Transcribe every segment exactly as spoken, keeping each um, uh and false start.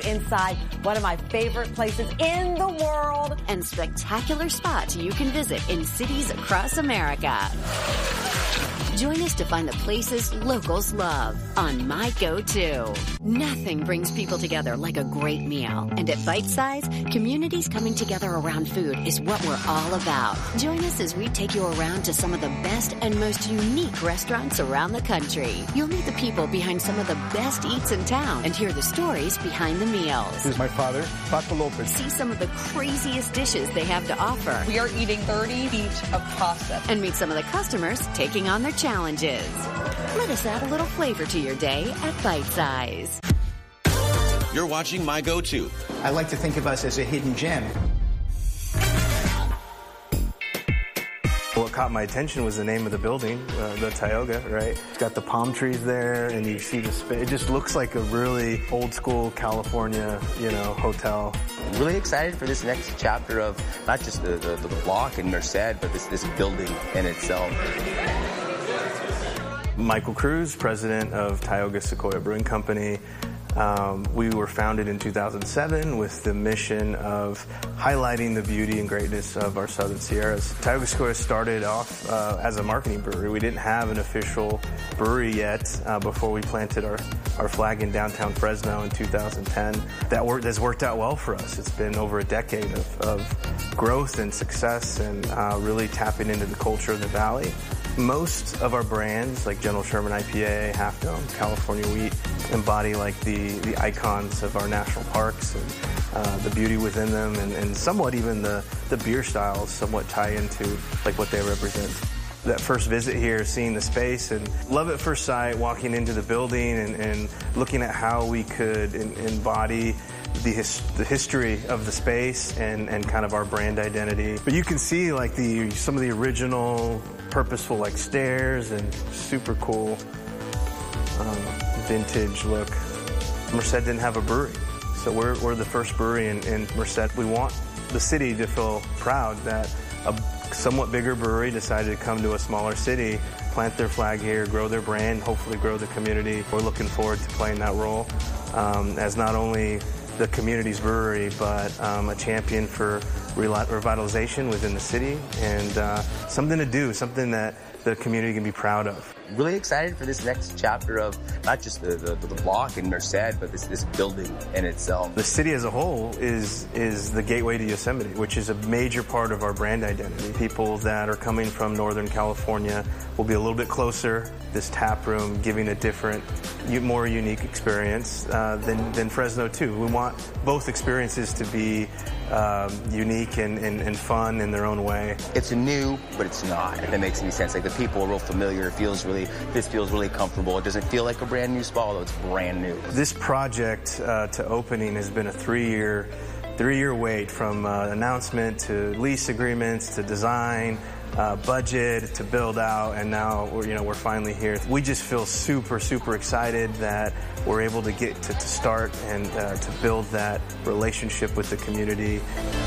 inside one of my favorite places in the world. And spectacular spots you can visit in cities across America. Join us to find the places locals love on My Go-To. Nothing brings people together like a great meal. And at Bite Size, communities coming together around food is what we're all about. Join us as we take you around to some of the best and most unique restaurants around the country. You'll meet the people behind some of the best eats in town and hear the stories behind the meals. This is my father, Paco Lopez. See some of the craziest dishes they have to offer. We are eating thirty feet of pasta. And meet some of the customers taking on their challenges. Let us add a little flavor to your day at Bite Size. You're watching My Go-To. I like to think of us as a hidden gem. What caught my attention was the name of the building, uh, the Tioga, right? It's got the palm trees there, and you see the space. It just looks like a really old-school California, you know, hotel. I'm really excited for this next chapter of not just the, the, the block in Merced, but this, this building in itself. Michael Cruz, president of Tioga Sequoia Brewing Company. Um, we were founded in two thousand seven with the mission of highlighting the beauty and greatness of our Southern Sierras. Tioga Sequoia started off uh, as a marketing brewery. We didn't have an official brewery yet uh, before we planted our, our flag in downtown Fresno in two thousand ten. That work has worked out well for us. It's been over a decade of, of growth and success and uh, really tapping into the culture of the valley. Most of our brands, like General Sherman I P A, Half Dome, California Wheat, embody like the, the icons of our national parks and uh, the beauty within them, and, and somewhat even the, the beer styles somewhat tie into like what they represent. That first visit here, seeing the space and love at first sight, walking into the building and, and looking at how we could in, embody the, his, the history of the space and, and kind of our brand identity. But you can see like the some of the original purposeful like stairs and super cool um, vintage look. Merced didn't have a brewery, so we're, we're the first brewery in, in Merced. We want the city to feel proud that a somewhat bigger brewery decided to come to a smaller city, plant their flag here, grow their brand, hopefully grow the community. We're looking forward to playing that role um, as not only the community's brewery, but um, a champion for revitalization within the city and uh, something to do, something that the community can be proud of. Really excited for this next chapter of not just the, the, the block in Merced, but this, this building in itself. The city as a whole is is the gateway to Yosemite, which is a major part of our brand identity. People that are coming from Northern California will be a little bit closer. This tap room giving a different, more unique experience uh, than, than Fresno too. We want both experiences to be um, unique and, and, and fun in their own way. It's new, but it's not, if that makes any sense. Like the people are real familiar. It feels really, this feels really comfortable. It doesn't feel like a brand new spa, although it's brand new. This project uh, to opening has been a three-year, three-year wait from uh, announcement to lease agreements to design, uh, budget to build out, and now we're, you know, we're finally here. We just feel super, super excited that we're able to get to, to start and uh, to build that relationship with the community.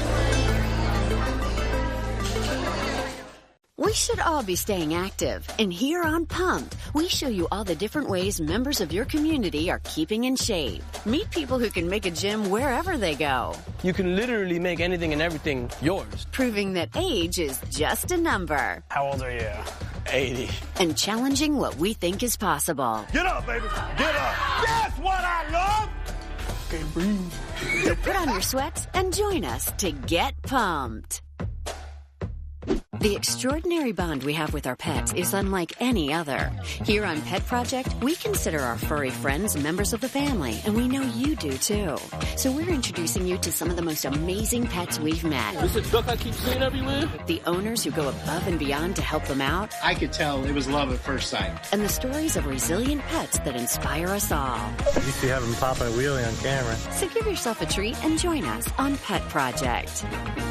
We should all be staying active, and here on Pumped, we show you all the different ways members of your community are keeping in shape. Meet people who can make a gym wherever they go. You can literally make anything and everything yours. Proving that age is just a number. How old are you? eighty. And challenging what we think is possible. Get up, baby. Get up. That's what I love. Okay, breathe. So put on your sweats and join us to get pumped. The extraordinary bond we have with our pets is unlike any other. Here on Pet Project, we consider our furry friends members of the family, and we know you do too. So we're introducing you to some of the most amazing pets we've met. This is a duck I keep seeing everywhere? The owners who go above and beyond to help them out. I could tell it was love at first sight. And the stories of resilient pets that inspire us all. You used to have them pop a wheelie on camera. So give yourself a treat and join us on Pet Project.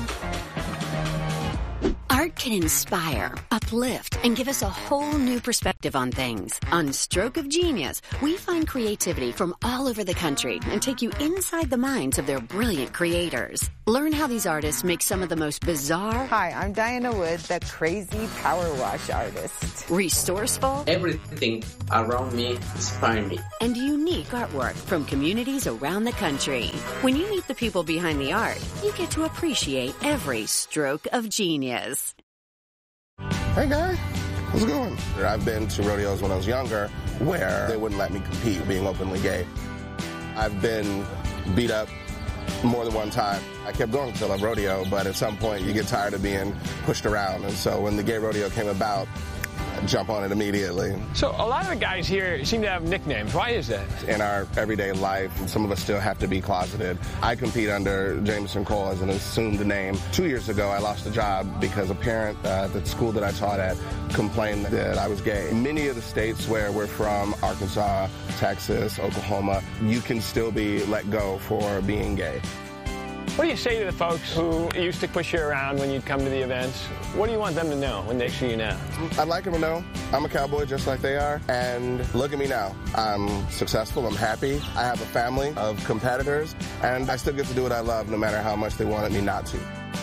Art can inspire, uplift, and give us a whole new perspective on things. On Stroke of Genius, we find creativity from all over the country and take you inside the minds of their brilliant creators. Learn how these artists make some of the most bizarre... Hi, I'm Diana Wood, the crazy power wash artist. Resourceful... Everything around me inspires me. And unique artwork from communities around the country. When you meet the people behind the art, you get to appreciate every stroke of genius. Hey, guys. How's it going? I've been to rodeos when I was younger where they wouldn't let me compete being openly gay. I've been beat up more than one time. I kept going to a rodeo, but at some point you get tired of being pushed around. And so when the gay rodeo came about, I jump on it immediately. So a lot of the guys here seem to have nicknames. Why is that? In our everyday life, some of us still have to be closeted. I compete under Jameson Cole as an assumed name. Two years ago, I lost a job because a parent uh, at the school that I taught at complained that I was gay. In many of the states where we're from, Arkansas, Texas, Oklahoma, you can still be let go for being gay. What do you say to the folks who used to push you around when you'd come to the events? What do you want them to know when they see you now? I'd like them to know I'm a cowboy just like they are, and look at me now. I'm successful, I'm happy, I have a family of competitors, and I still get to do what I love no matter how much they wanted me not to.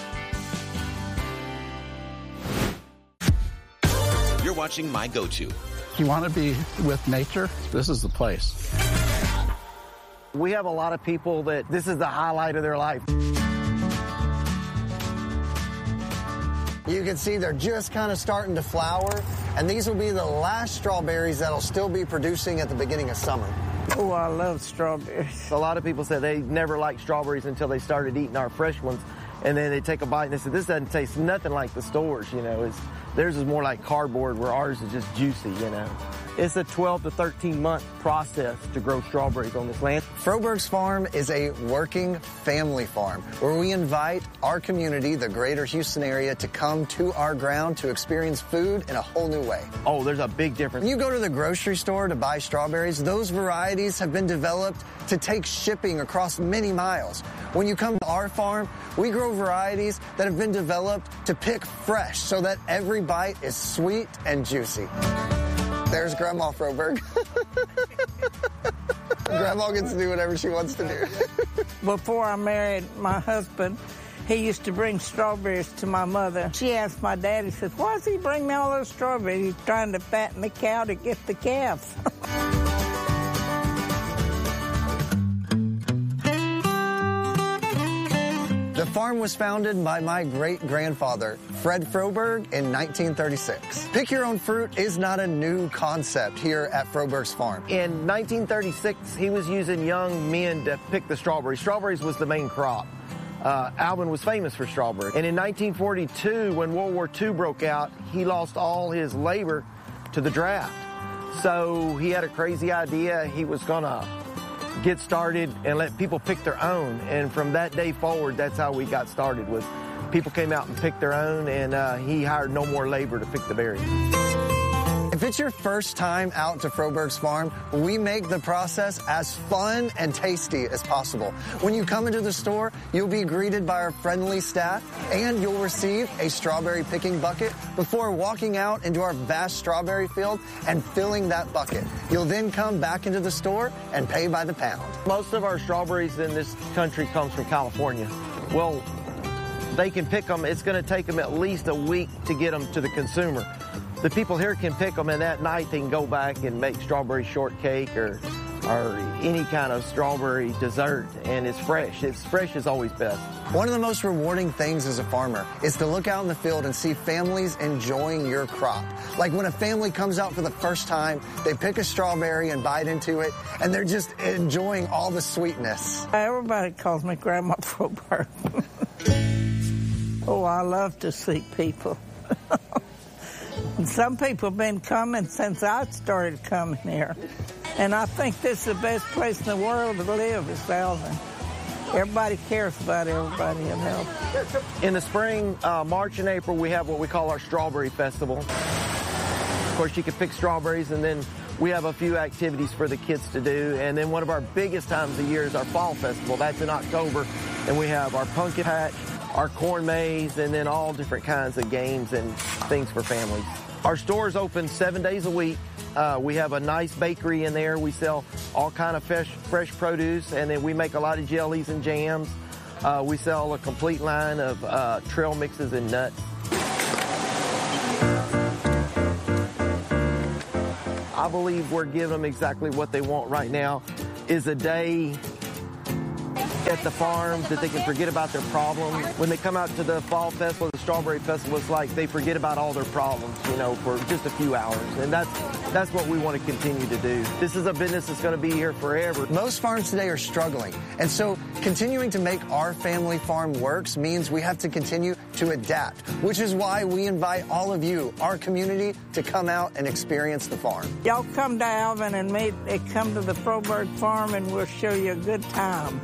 You're watching My Go-To. You want to be with nature? This is the place. We have a lot of people that this is the highlight of their life. You can see they're just kind of starting to flower, and these will be the last strawberries that'll still be producing at the beginning of summer. Oh, I love strawberries. A lot of people said they never liked strawberries until they started eating our fresh ones, and then they take a bite and they said, this doesn't taste nothing like the stores, you know. It's, theirs is more like cardboard, where ours is just juicy, you know. It's a twelve to thirteen month process to grow strawberries on this land. Froberg's Farm is a working family farm where we invite our community, the greater Houston area, to come to our ground to experience food in a whole new way. Oh, there's a big difference. When you go to the grocery store to buy strawberries, those varieties have been developed to take shipping across many miles. When you come to our farm, we grow varieties that have been developed to pick fresh so that every bite is sweet and juicy. There's Grandma Froberg. Grandma gets to do whatever she wants to do. Before I married my husband, he used to bring strawberries to my mother. She asked my daddy, says, why does he bring me all those strawberries? He's trying to fatten the cow to get the calves. The farm was founded by my great-grandfather, Fred Froberg, in nineteen thirty-six. Pick your own fruit is not a new concept here at Froberg's Farm. In nineteen thirty-six, he was using young men to pick the strawberries. Strawberries was the main crop. Uh, Alvin was famous for strawberries. And in nineteen forty-two, when World War Two broke out, he lost all his labor to the draft. So he had a crazy idea. He was going to get started and let people pick their own. And from that day forward, that's how we got started, was people came out and picked their own, and uh, he hired no more labor to pick the berries. If it's your first time out to Froberg's Farm, we make the process as fun and tasty as possible. When you come into the store, you'll be greeted by our friendly staff, and you'll receive a strawberry picking bucket before walking out into our vast strawberry field and filling that bucket. You'll then come back into the store and pay by the pound. Most of our strawberries in this country comes from California. Well, they can pick them. It's going to take them at least a week to get them to the consumer. The people here can pick them, and that night they can go back and make strawberry shortcake or or any kind of strawberry dessert, and it's fresh. It's fresh is always best. One of the most rewarding things as a farmer is to look out in the field and see families enjoying your crop. Like when a family comes out for the first time, they pick a strawberry and bite into it, and they're just enjoying all the sweetness. Everybody calls me Grandma Froberg. Oh, I love to see people. Some people have been coming since I started coming here. And I think this is the best place in the world to live, is Alvin. Everybody cares about everybody and help. In the spring, uh, March and April, we have what we call our Strawberry Festival. Of course, you can pick strawberries, and then we have a few activities for the kids to do. And then one of our biggest times of year is our Fall Festival. That's in October. And we have our pumpkin patch, our corn maze, and then all different kinds of games and things for families. Our store's open seven days a week. Uh, we have a nice bakery in there. We sell all kind of fresh, fresh produce, and then we make a lot of jellies and jams. Uh, we sell a complete line of uh, trail mixes and nuts. I believe we're giving them exactly what they want right now, is a day at the farm that they can forget about their problems. When they come out to the Fall Festival, the Strawberry Festival, it's like they forget about all their problems, you know, for just a few hours. And that's that's what we want to continue to do. This is a business that's going to be here forever. Most farms today are struggling. And so continuing to make our family farm works means we have to continue to adapt, which is why we invite all of you, our community, to come out and experience the farm. Y'all come to Alvin and meet, come to the Froberg Farm and we'll show you a good time.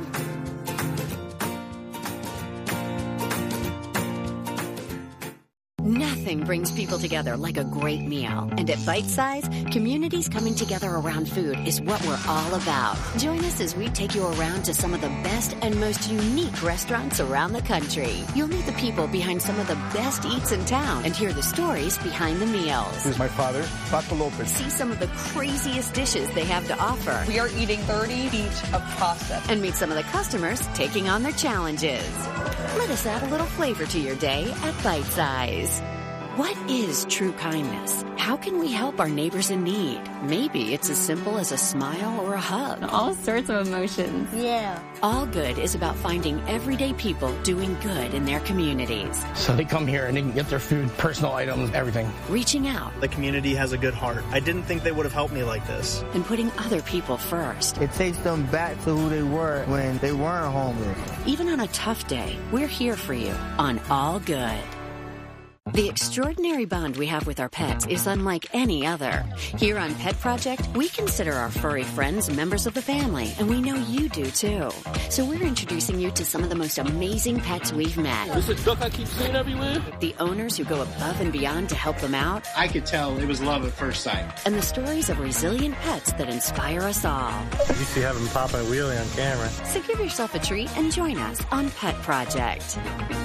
Nothing brings people together like a great meal. And at Bite Size, communities coming together around food is what we're all about. Join us as we take you around to some of the best and most unique restaurants around the country. You'll meet the people behind some of the best eats in town and hear the stories behind the meals. This is my father, Paco Lopez. See some of the craziest dishes they have to offer. We are eating thirty feet of pasta. And meet some of the customers taking on their challenges. Let us add a little flavor to your day at Bite Size. What is true kindness? How can we help our neighbors in need? Maybe it's as simple as a smile or a hug. All sorts of emotions. Yeah. All Good is about finding everyday people doing good in their communities. So they come here and they can get their food, personal items, everything. Reaching out. The community has a good heart. I didn't think they would have helped me like this. And putting other people first. It takes them back to who they were when they weren't homeless. Even on a tough day, we're here for you on All Good. The extraordinary bond we have with our pets is unlike any other. Here on Pet Project, we consider our furry friends members of the family, and we know you do too. So we're introducing you to some of the most amazing pets we've met. This is duck I keep seeing everywhere. The owners who go above and beyond to help them out. I could tell it was love at first sight. And the stories of resilient pets that inspire us all. You used to have them pop a wheelie on camera. So give yourself a treat and join us on Pet Project.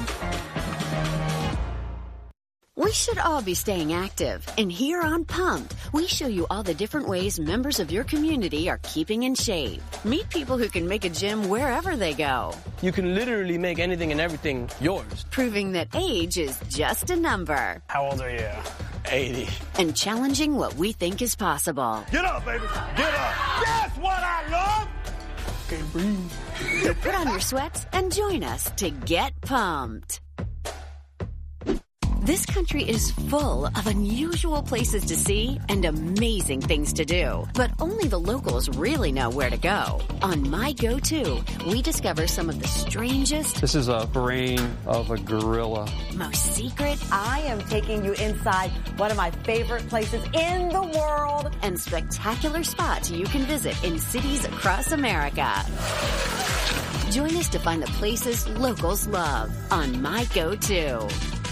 We should all be staying active, and here on Pumped, we show you all the different ways members of your community are keeping in shape. Meet people who can make a gym wherever they go. You can literally make anything and everything yours. Proving that age is just a number. How old are you? eighty. And challenging what we think is possible. Get up, baby. Get up. That's what I love. Okay, breathe. So put on your sweats and join us to get pumped. This country is full of unusual places to see and amazing things to do, but only the locals really know where to go. On My Go-To, we discover some of the strangest... This is a brain of a gorilla. ...most secret... I am taking you inside one of my favorite places in the world... ...and spectacular spots you can visit in cities across America. Join us to find the places locals love on My Go-To.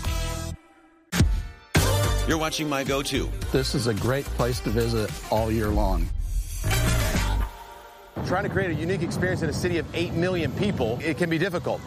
You're watching My Go-To. This is a great place to visit all year long. Trying to create a unique experience in a city of eight million people, it can be difficult.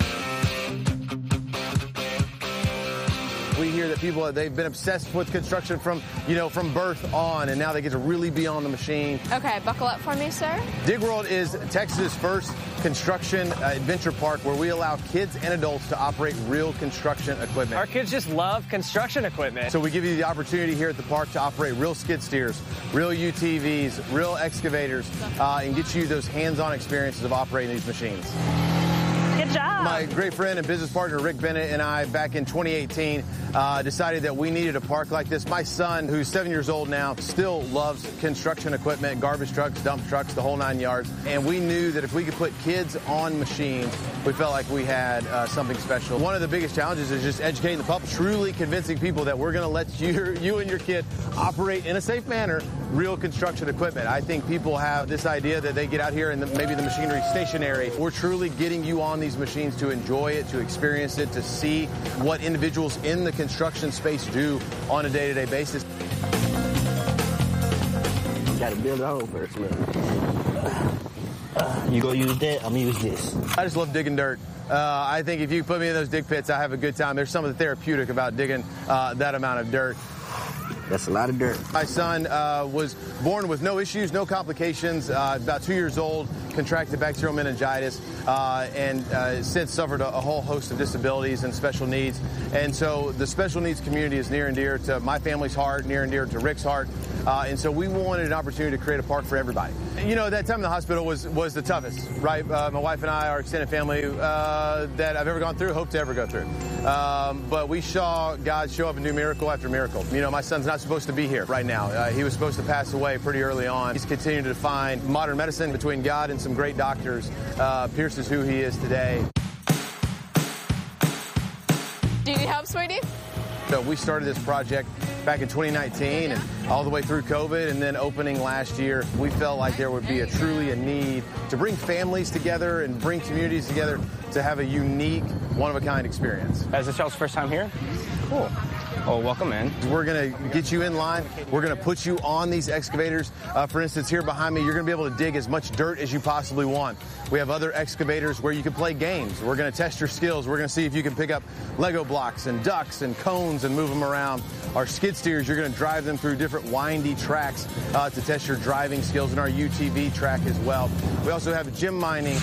We hear that people, they've been obsessed with construction from, you know, from birth on, and now they get to really be on the machine. Okay, buckle up for me, sir. Dig World is Texas' first construction uh, adventure park where we allow kids and adults to operate real construction equipment. Our kids just love construction equipment. So we give you the opportunity here at the park to operate real skid steers, real U T Vs, real excavators, uh, and get you those hands-on experiences of operating these machines. Good job. My great friend and business partner Rick Bennett and I, back in twenty eighteen, uh, decided that we needed a park like this. My son, who's seven years old now, still loves construction equipment, garbage trucks, dump trucks, the whole nine yards. And we knew that if we could put kids on machines, we felt like we had uh, something special. One of the biggest challenges is just educating the public, truly convincing people that we're going to let you, you and your kid operate in a safe manner real construction equipment. I think people have this idea that they get out here and the, maybe the machinery is stationary. We're truly getting you on these machines to enjoy it, to experience it, to see what individuals in the construction space do on a day-to-day basis. You gotta build a hole first, look. Uh, you gonna use that, I'm gonna use this. I just love digging dirt. Uh, I think if you put me in those dig pits, I have a good time. There's something therapeutic about digging uh, that amount of dirt. That's a lot of dirt. My son uh, was born with no issues, no complications, uh, about two years old, contracted bacterial meningitis, uh, and uh, since suffered a, a whole host of disabilities and special needs. And so the special needs community is near and dear to my family's heart, near and dear to Rick's heart. Uh, and so we wanted an opportunity to create a park for everybody. You know, that time in the hospital was, was the toughest, right? Uh, my wife and I, our extended family uh, that I've ever gone through, hope to ever go through. Um, but we saw God show up and do miracle after miracle. You know, my son's not supposed to be here right now. Uh, he was supposed to pass away pretty early on. He's continued to define modern medicine between God and some great doctors. Uh, Pierce is who he is today. Do you need help, sweetie? So we started this project back in twenty nineteen and all the way through COVID, and then opening last year, we felt like there would be a truly a need to bring families together and bring communities together to have a unique, one-of-a-kind experience. Is this y'all's first time here? Cool. Oh, welcome in. We're going to get you in line. We're going to put you on these excavators. Uh, for instance, here behind me, you're going to be able to dig as much dirt as you possibly want. We have other excavators where you can play games. We're going to test your skills. We're going to see if you can pick up Lego blocks and ducks and cones and move them around. Our skid steers, you're going to drive them through different windy tracks uh, to test your driving skills, and our U T V track as well. We also have gym mining.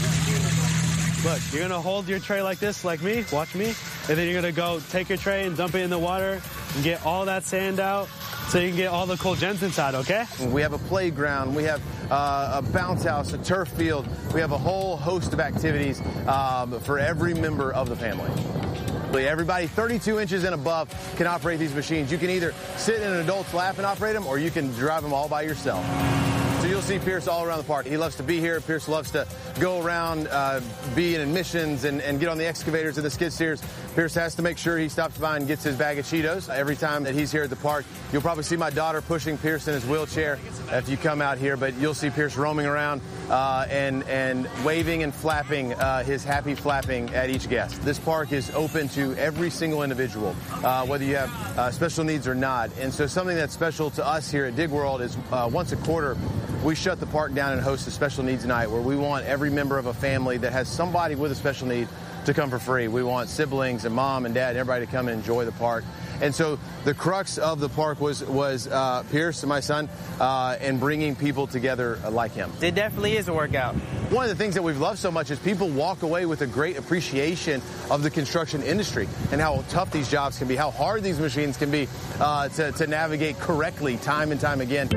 Look, you're going to hold your tray like this, like me, watch me, and then you're going to go take your tray and dump it in the water and get all that sand out so you can get all the cool gents inside, okay? We have a playground, we have uh, a bounce house, a turf field, we have a whole host of activities um, for every member of the family. Everybody thirty-two inches and above can operate these machines. You can either sit in an adult's lap and operate them, or you can drive them all by yourself. So you'll see Pierce all around the park. He loves to be here. Pierce loves to go around, uh, be in admissions, and, and get on the excavators and the skid steers. Pierce has to make sure he stops by and gets his bag of Cheetos every time that he's here at the park. You'll probably see my daughter pushing Pierce in his wheelchair if you come out here, but you'll see Pierce roaming around uh, and, and waving and flapping uh, his happy flapping at each guest. This park is open to every single individual, uh, whether you have uh, special needs or not. And so something that's special to us here at Dig World is uh, once a quarter, we shut the park down and host a special needs night where we want every member of a family that has somebody with a special need to come for free. We want siblings and mom and dad and everybody to come and enjoy the park. And so the crux of the park was was uh, Pierce, my son, uh, and bringing people together like him. It definitely is a workout. One of the things that we've loved so much is people walk away with a great appreciation of the construction industry and how tough these jobs can be, how hard these machines can be uh, to, to navigate correctly time and time again.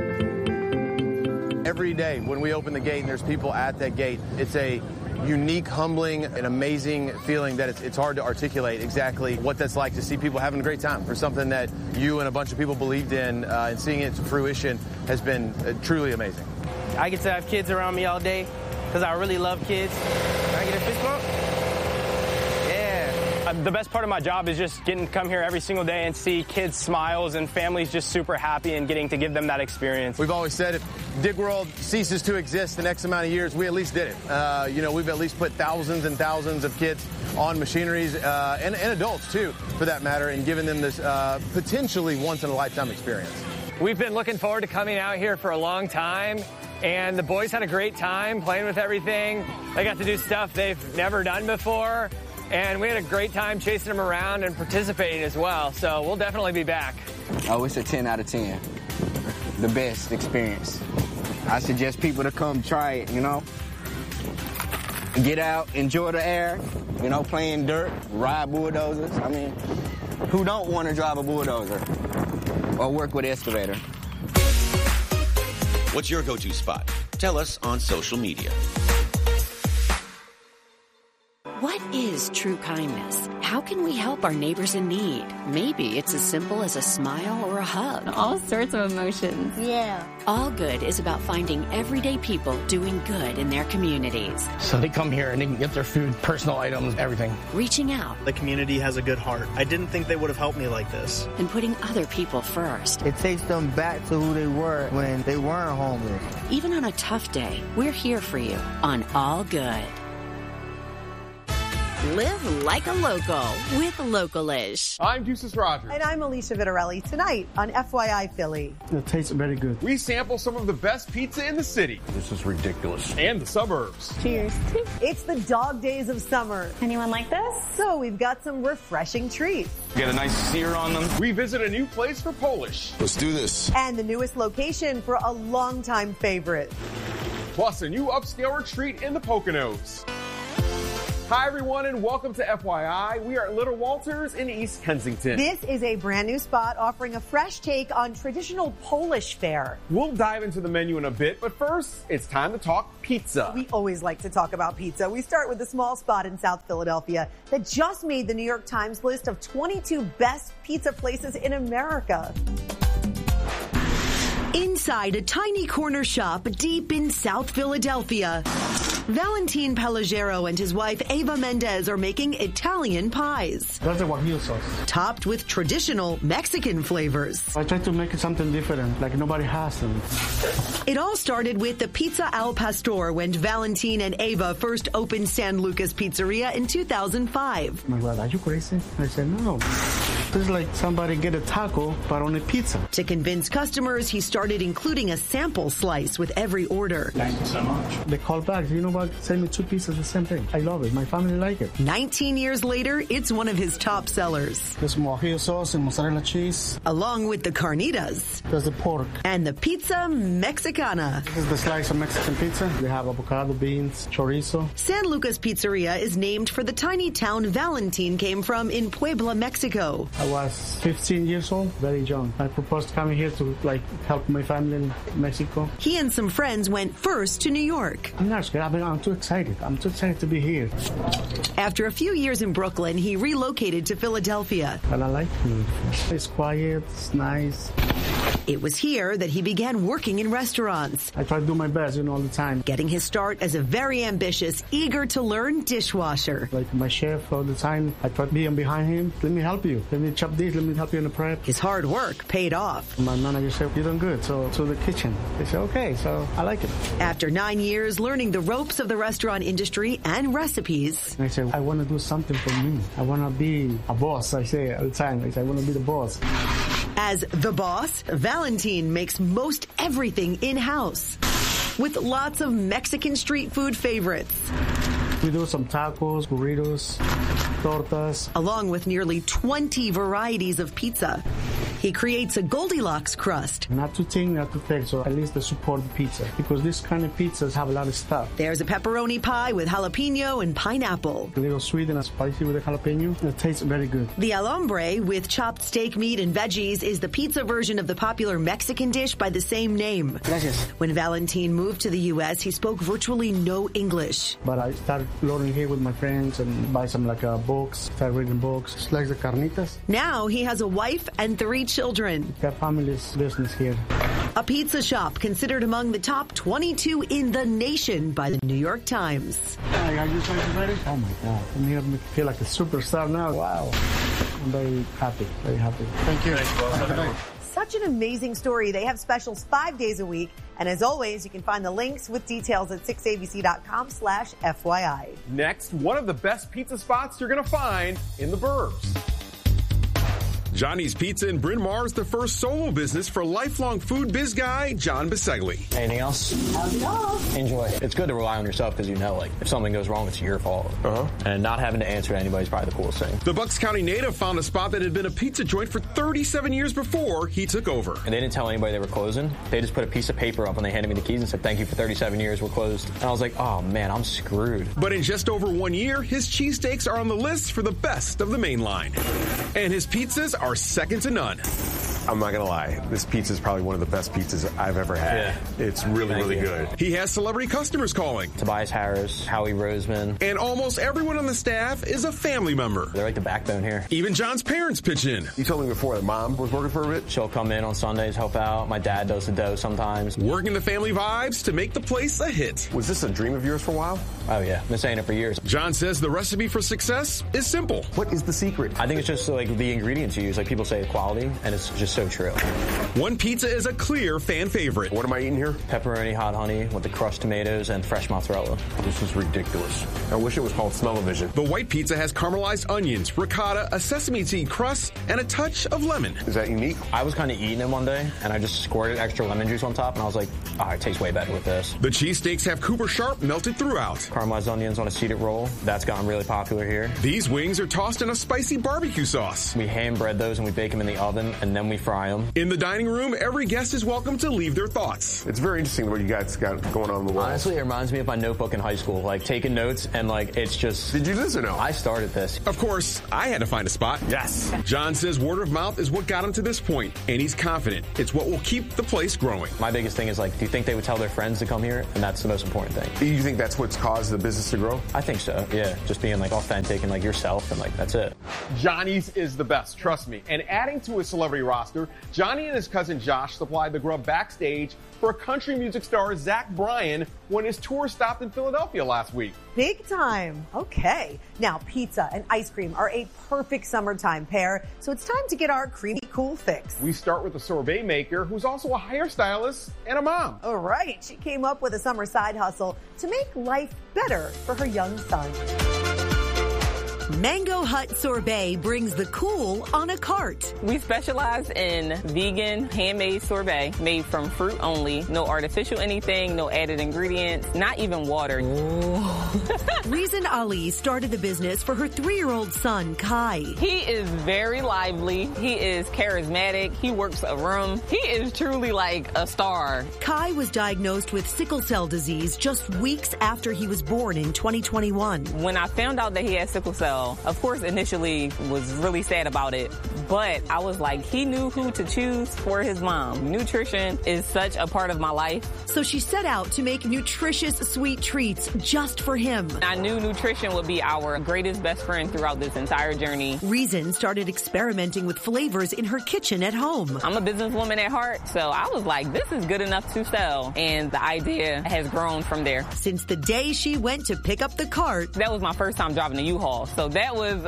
Every day when we open the gate and there's people at that gate, it's a unique, humbling, and amazing feeling that it's, it's hard to articulate exactly what that's like to see people having a great time for something that you and a bunch of people believed in, uh, and seeing it to fruition has been uh, truly amazing. I get to have kids around me all day because I really love kids. Can I get a fist bump? The best part of my job is just getting to come here every single day and see kids' smiles and families just super happy and getting to give them that experience. We've always said if Dig World ceases to exist the next amount of years, we at least did it. Uh, you know, we've at least put thousands and thousands of kids on machineries, uh, and, and adults too, for that matter, and given them this uh, potentially once-in-a-lifetime experience. We've been looking forward to coming out here for a long time, and the boys had a great time playing with everything. They got to do stuff they've never done before. And we had a great time chasing them around and participating as well. So we'll definitely be back. Oh, it's a ten out of ten. The best experience. I suggest people to come try it, you know. Get out, enjoy the air, you know, playing dirt, ride bulldozers. I mean, who don't want to drive a bulldozer or work with an excavator? What's your go-to spot? Tell us on social media. What is true kindness? How can we help our neighbors in need? Maybe it's as simple as a smile or a hug. All sorts of emotions. Yeah. All Good is about finding everyday people doing good in their communities. So they come here and they can get their food, personal items, everything. Reaching out. The community has a good heart. I didn't think they would have helped me like this. And putting other people first. It takes them back to who they were when they weren't homeless. Even on a tough day, we're here for you on All Good. Live like a local with Localish. I'm Deuces Rogers. And I'm Alicia Vittorelli. Tonight on F Y I Philly. It tastes very good. We sample some of the best pizza in the city. This is ridiculous. And the suburbs. Cheers. It's the dog days of summer. Anyone like this? So we've got some refreshing treats. Get a nice sear on them. We visit a new place for Polish. Let's do this. And the newest location for a longtime favorite. Plus a new upscale retreat in the Poconos. Hi, everyone, and welcome to F Y I. We are at Little Walters in East Kensington. This is a brand new spot offering a fresh take on traditional Polish fare. We'll dive into the menu in a bit, but first, it's time to talk pizza. We always like to talk about pizza. We start with a small spot in South Philadelphia that just made the New York Times list of twenty-two best pizza places in America. Inside a tiny corner shop deep in South Philadelphia, Valentin Pelagero and his wife Ava Mendez are making Italian pies. That's the guajillo sauce. Topped with traditional Mexican flavors. I try to make it something different, like nobody has them. It all started with the Pizza Al Pastor when Valentin and Ava first opened San Lucas Pizzeria in two thousand five. My God, are you crazy? I said, no. It's like somebody get a taco, but on a pizza. To convince customers, he started including a sample slice with every order. Thank you so much. They call back, you know what, send me two pieces, the same thing. I love it. My family like it. nineteen years later, it's one of his top sellers. There's guajillo sauce and mozzarella cheese. Along with the carnitas. There's the pork. And the pizza Mexicana. This is the slice of Mexican pizza. They have avocado, beans, chorizo. San Lucas Pizzeria is named for the tiny town Valentin came from in Puebla, Mexico. I was fifteen years old, very young. I proposed coming here to like help my family in Mexico. He and some friends went first to New York. I'm not scared. I mean, I'm too excited. I'm too excited to be here. After a few years in Brooklyn, he relocated to Philadelphia. And I like it. It's quiet. It's nice. It was here that he began working in restaurants. I try to do my best, you know, all the time. Getting his start as a very ambitious, eager to learn dishwasher. Like my chef all the time, I try to be behind him. Let me help you. Let me chop this. Let me help you in the prep. His hard work paid off. My manager said, you're doing good. So to the kitchen. I said, okay, so I like it. After nine years learning the ropes of the restaurant industry and recipes. I said, I want to do something for me. I want to be a boss, I say all the time. I say, I want to be the boss. As the boss, Valentin makes most everything in-house, with lots of Mexican street food favorites. We do some tacos, burritos, tortas. Along with nearly twenty varieties of pizza. He creates a Goldilocks crust. Not too thin, not too thick, so at least they support the pizza. Because this kind of pizzas have a lot of stuff. There's a pepperoni pie with jalapeno and pineapple. A little sweet and spicy with the jalapeno. It tastes very good. The alambre with chopped steak meat and veggies is the pizza version of the popular Mexican dish by the same name. Gracias. When Valentin moved to the U S, he spoke virtually no English. But I started learning here with my friends and buy some like uh, books, start reading books. It's like the carnitas. Now he has a wife and three children. Got family's business here. A pizza shop considered among the top twenty-two in the nation by the New York Times. Hi, are you guys ready? Oh my God. I'm here to feel like a superstar now. Wow. I'm very happy, very happy. Thank you. Thanks, Such an amazing story. They have specials five days a week. And as always, you can find the links with details at six A B C dot com slash F Y I. Next, one of the best pizza spots you're going to find in the burbs. Johnny's Pizza in Bryn Mawr is the first solo business for lifelong food biz guy John Bisegli. Anything else? Enjoy. It's good to rely on yourself because you know, like, if something goes wrong, it's your fault. Uh-huh. And not having to answer to anybody is probably the coolest thing. The Bucks County native found a spot that had been a pizza joint for thirty-seven years before he took over. And they didn't tell anybody they were closing. They just put a piece of paper up and they handed me the keys and said, thank you for thirty-seven years, we're closed. And I was like, oh man, I'm screwed. But in just over one year, his cheesesteaks are on the list for the best of the main line. And his pizzas are second to none. I'm not going to lie. This pizza is probably one of the best pizzas I've ever had. Yeah. It's really, Thank really you. good. He has celebrity customers calling. Tobias Harris, Howie Roseman. And almost everyone on the staff is a family member. They're like the backbone here. Even John's parents pitch in. You told me before that mom was working for a bit? She'll come in on Sundays, help out. My dad does the dough sometimes. Working the family vibes to make the place a hit. Was this a dream of yours for a while? Oh, yeah. Been saying it for years. John says the recipe for success is simple. What is the secret? I think it's just like the ingredients you use. Like people say quality, and it's just just so true. One pizza is a clear fan favorite. What am I eating here? Pepperoni hot honey with the crushed tomatoes and fresh mozzarella. This is ridiculous. I wish it was called Smell-O-Vision. The white pizza has caramelized onions, ricotta, a sesame seed crust, and a touch of lemon. Is that unique? I was kind of eating it one day, and I just squirted extra lemon juice on top, and I was like, oh, it tastes way better with this. The cheesesteaks have Cooper Sharp melted throughout. Caramelized onions on a seeded roll. That's gotten really popular here. These wings are tossed in a spicy barbecue sauce. We hand bread those, and we bake them in the oven, and then we fry them. In the dining room, every guest is welcome to leave their thoughts. It's very interesting what you guys got going on in the wall. Honestly, it reminds me of my notebook in high school, like taking notes, and like it's just... Did you do this or no? I started this. Of course, I had to find a spot. Yes. John says word of mouth is what got him to this point, and he's confident it's what will keep the place growing. My biggest thing is like, do you think they would tell their friends to come here? And that's the most important thing. You think that's what's caused the business to grow? I think so, yeah. Just being like authentic and like yourself, and like that's it. Johnny's is the best, trust me. And adding to his celebrity roster, Johnny and his cousin Josh supplied the grub backstage for country music star Zach Bryan when his tour stopped in Philadelphia last week. Big time. Okay. Now, pizza and ice cream are a perfect summertime pair, so it's time to get our creamy cool fix. We start with a sorbet maker who's also a hairstylist and a mom. All right. She came up with a summer side hustle to make life better for her young son. Mango Hut Sorbet brings the cool on a cart. We specialize in vegan, handmade sorbet made from fruit only. No artificial anything, no added ingredients, not even water. Reason Ali started the business for her three-year-old son, Kai. He is very lively. He is charismatic. He works a room. He is truly like a star. Kai was diagnosed with sickle cell disease just weeks after he was born in twenty twenty-one. When I found out that he had sickle cell, of course, initially was really sad about it, but I was like, he knew who to choose for his mom. Nutrition is such a part of my life. So she set out to make nutritious sweet treats just for him. I knew nutrition would be our greatest best friend throughout this entire journey. Reason started experimenting with flavors in her kitchen at home. I'm a businesswoman at heart, so I was like, this is good enough to sell. And the idea has grown from there. Since the day she went to pick up the cart. That was my first time driving a U-Haul, so that was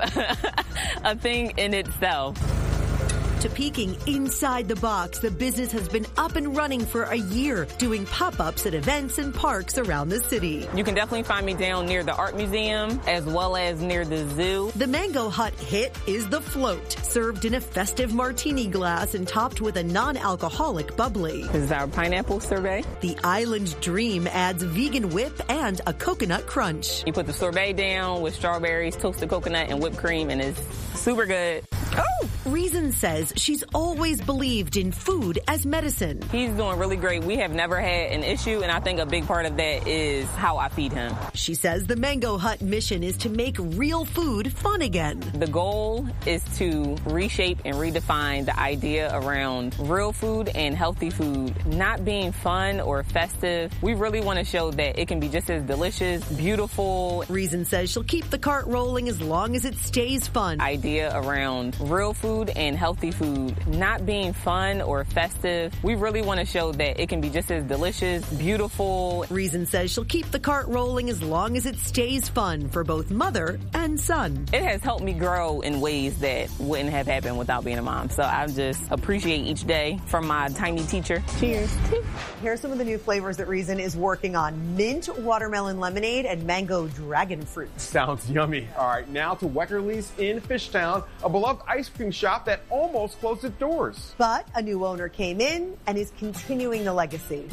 a thing in itself. To peeking inside the box, the business has been up and running for a year, doing pop-ups at events and parks around the city. You can definitely find me down near the art museum as well as near the zoo. The Mango Hut hit is the float, served in a festive martini glass and topped with a non-alcoholic bubbly. This is our pineapple sorbet. The Island Dream adds vegan whip and a coconut crunch. You put the sorbet down with strawberries, toasted coconut, and whipped cream, and it's super good. Oh! Reason says she's always believed in food as medicine. He's doing really great. We have never had an issue, and I think a big part of that is how I feed him. She says the Mango Hut mission is to make real food fun again. The goal is to reshape and redefine the idea around real food and healthy food not being fun or festive. We really want to show that it can be just as delicious, beautiful. Reason says she'll keep the cart rolling as long as it stays fun. Idea around real food and healthy food not being fun or festive. We really want to show that it can be just as delicious, beautiful. Reason says she'll keep the cart rolling as long as it stays fun for both mother and son. It has helped me grow in ways that wouldn't have happened without being a mom. So I just appreciate each day from my tiny teacher. Cheers. Here are some of the new flavors that Reason is working on. Mint watermelon lemonade and mango dragon fruit. Sounds yummy. All right, now to Weckerly's in Fishtown, a beloved ice cream shop that almost closed its doors. But a new owner came in and is continuing the legacy.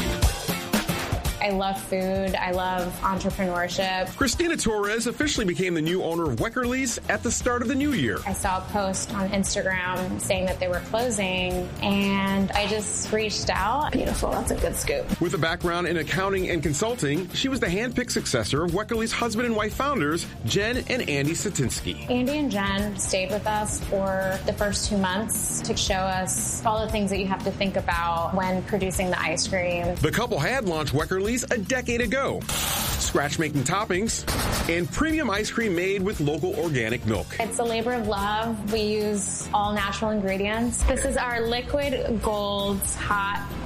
I love food. I love entrepreneurship. Christina Torres officially became the new owner of Weckerly's at the start of the new year. I saw a post on Instagram saying that they were closing, and I just reached out. Beautiful. That's a good scoop. With a background in accounting and consulting, she was the hand-picked successor of Weckerly's husband and wife founders, Jen and Andy Satinsky. Andy and Jen stayed with us for the first two months to show us all the things that you have to think about when producing the ice cream. The couple had launched Weckerly's a decade ago. Scratch-making toppings and premium ice cream made with local organic milk. It's a labor of love. We use all natural ingredients. This is our liquid gold hot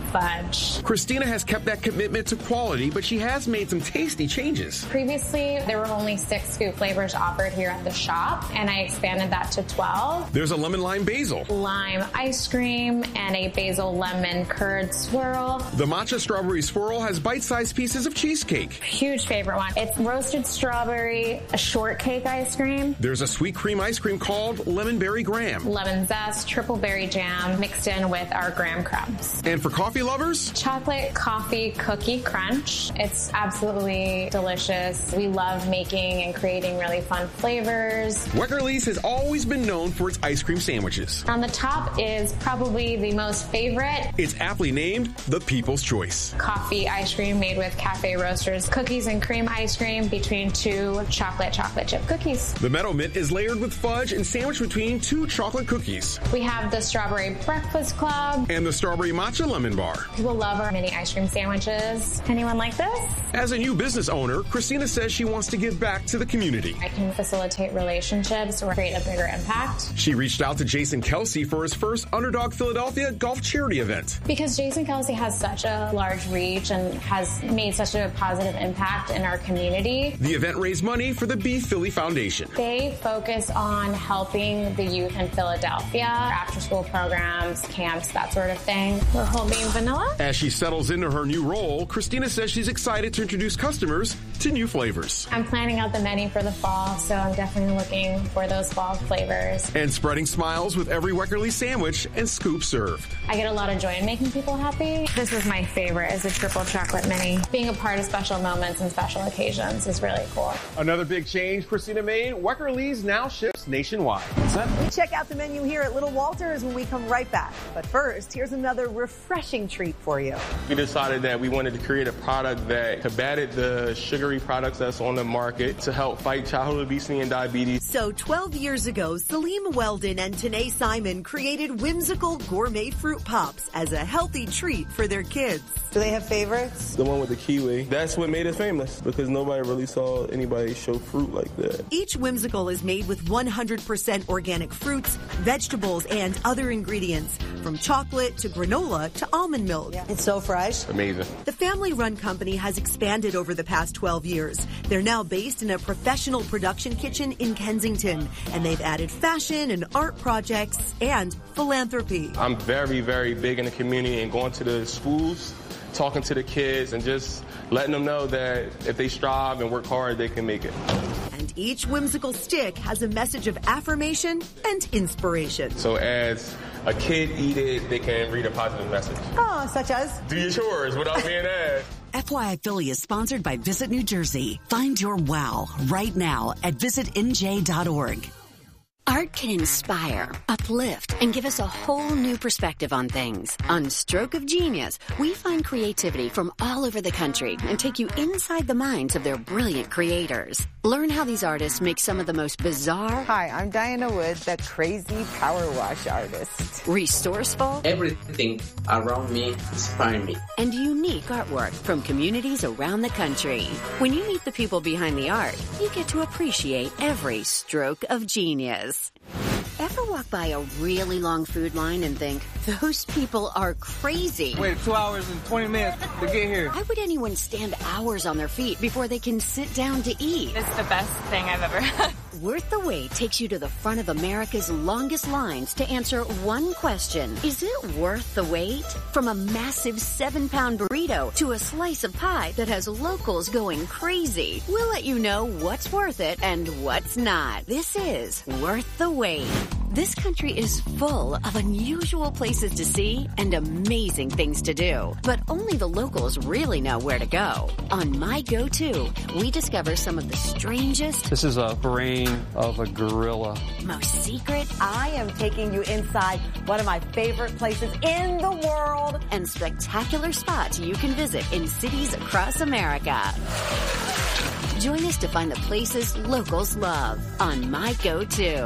fudge. Christina has kept that commitment to quality, but she has made some tasty changes. Previously, there were only six scoop flavors offered here at the shop, and I expanded that to twelve. There's a lemon lime basil, lime ice cream, and a basil lemon curd swirl. The matcha strawberry swirl has bite-sized pieces of cheesecake. Huge favorite one. It's roasted strawberry, a shortcake ice cream. There's a sweet cream ice cream called lemon berry graham. Lemon zest, triple berry jam mixed in with our graham crumbs. And for coffee lovers, chocolate coffee cookie crunch. It's absolutely delicious. We love making and creating really fun flavors. Weckerly's has always been known for its ice cream sandwiches. On the top is probably the most favorite. It's aptly named the People's Choice. Coffee ice cream made with Cafe Roasters cookies and cream ice cream between two chocolate chocolate chip cookies. The Meadow Mint is layered with fudge and sandwiched between two chocolate cookies. We have the Strawberry Breakfast Club. And the Strawberry Matcha Lemon Bar. People love our mini ice cream sandwiches. Anyone like this? As a new business owner, Christina says she wants to give back to the community. I can facilitate relationships or create a bigger impact. She reached out to Jason Kelsey for his first Underdog Philadelphia golf charity event. Because Jason Kelsey has such a large reach and has made such a positive impact in our community. The event raised money for the Be Philly Foundation. They focus on helping the youth in Philadelphia, after-school programs, camps, that sort of thing. We're whole bean vanilla. As she settles into her new role, Christina says she's excited to introduce customers to new flavors. I'm planning out the menu for the fall, so I'm definitely looking for those fall flavors. And spreading smiles with every Weckerly sandwich and scoop served. I get a lot of joy in making people happy. This is my favorite, is a triple chocolate mini. Being a part of special moments and special occasions is really cool. Another big change Christina made, Weckerly's now ships nationwide. We check out the menu here at Little Walters when we come right back. But first, here's another refreshing treat for you. We decided that we wanted to create a product that combated the sugary products that's on the market to help fight childhood obesity and diabetes. So twelve years ago, Salim Weldon and Tanae Simon created whimsical gourmet fruit pops as a healthy treat for their kids. Do they have favorites? The one with the kiwi. That's what made us famous because nobody really saw anybody show fruit like that. Each whimsical is made with one hundred percent organic fruits, vegetables, and other ingredients, from chocolate to granola to almond milk. Yeah. It's so fresh. Amazing. The family-run company has expanded over the past twelve years. They're now based in a professional production kitchen in Kensington, and they've added fashion and art projects and philanthropy. I'm very, very big in the community and going to the schools, talking to the kids, and just letting them know that if they strive and work hard, they can make it. And each whimsical stick has a message of affirmation and inspiration. So as a kid eat it, they can read a positive message. Oh, such as? Do your chores without being asked. F Y I Philly is sponsored by Visit New Jersey. Find your wow right now at visit N J dot org. Art can inspire, uplift, and give us a whole new perspective on things. On Stroke of Genius, we find creativity from all over the country and take you inside the minds of their brilliant creators. Learn how these artists make some of the most bizarre... Hi, I'm Diana Wood, the crazy power wash artist. Resourceful... Everything around me inspires me. And unique artwork from communities around the country. When you meet the people behind the art, you get to appreciate every stroke of genius. Ever walk by a really long food line and think, those people are crazy? Wait two hours and twenty minutes to get here. Why would anyone stand hours on their feet before they can sit down to eat? It's the best thing I've ever had. Worth the Wait takes you to the front of America's longest lines to answer one question. Is it worth the wait? From a massive seven-pound burrito to a slice of pie that has locals going crazy. We'll let you know what's worth it and what's not. This is Worth the Wait. This country is full of unusual places to see and amazing things to do. But only the locals really know where to go. On My Go-To, we discover some of the strangest... This is a brain of a gorilla. Most secret... I am taking you inside one of my favorite places in the world. And spectacular spots you can visit in cities across America. Join us to find the places locals love on My Go-To. Our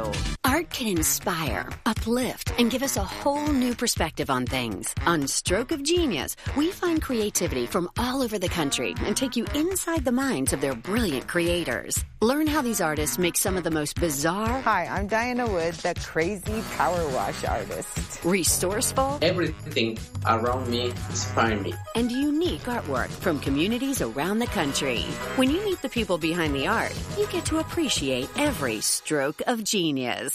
Art can inspire, uplift, and give us a whole new perspective on things. On Stroke of Genius, we find creativity from all over the country and take you inside the minds of their brilliant creators. Learn how these artists make some of the most bizarre... Hi, I'm Diana Wood, the crazy power wash artist. Resourceful... Everything around me inspires me. And unique artwork from communities around the country. When you meet the people behind the art, you get to appreciate every stroke of genius.